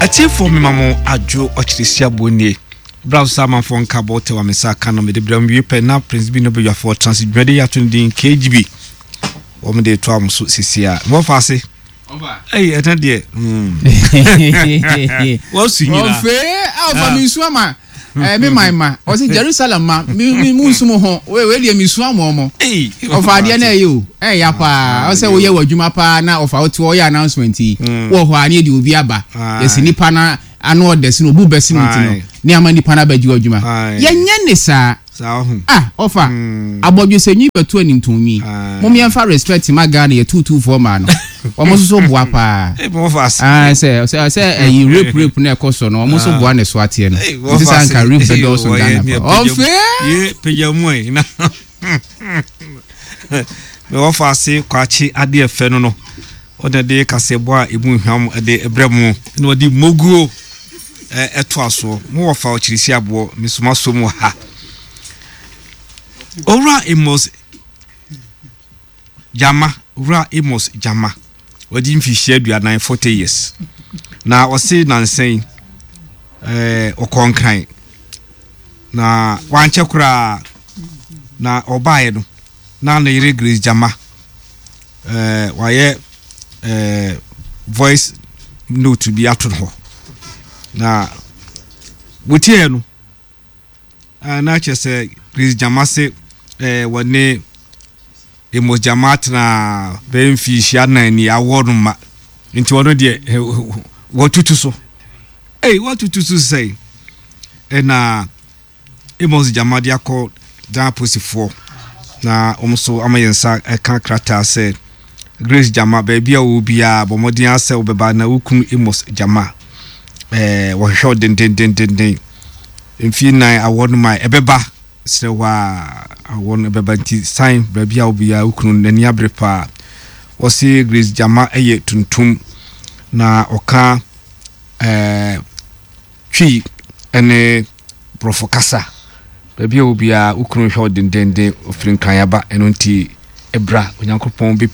Atifo me mamo adwo ochirisia bonie browser man for nka bote wa mesa kano me de bram wipe na prince bi no be for transdwede ya tundin KGB o me de to am so sisia mo fa se oba eh etan de wo sunyina o fe alfa mi suama me ma o se Jerusalem ma mi musumo ho we de mi suamo mo o fa de na yo ya pa o se wo ye wadwuma pa na o fa o ti o ya announcement wo ho ani de obi aba yesi nipa na ano odesi no bu besi no ti ni ama nipa na baji wadwuma yenye ne sa ofa abodwo senyi betu animtomi mo me enfa respect maga na ye 224 ma no omo so boa pa say you rape na ekoso no omo so boa na so atie no this is anka rape the doors on Ghana ofe ye pejamu na me ofa se kwachi ade efe no oda de kasebo a ebu hwam de ebremu na odi moguo eto aso mo ofa ochirisi abo misuma so mu ha Ora Amos Jama wadi mfihye aduana 40 years na wose nansen okonkran na wanche kura na obaye no na yire Grace Jama waye voice note bi ato ho na wotie no na chese Grace Jama se wane emojamat na benfish ya na ni aworu ma nti wono de watutu so watutu so say na emos jama dia ko da posifo na omso amayensa ka krata se Grace Jama baby a obia bomodin ase obeba na ukunu emos jama wo hwo den mfi na aworu ma ebeba sewa awon ebebanti sign babia obia ukunu nani abrepa wose Grace Jama eye tuntum na oka twi ene profokasa babia obia ukunu hwo dendende ofrin kan yaba enonti ebra onyankopon bi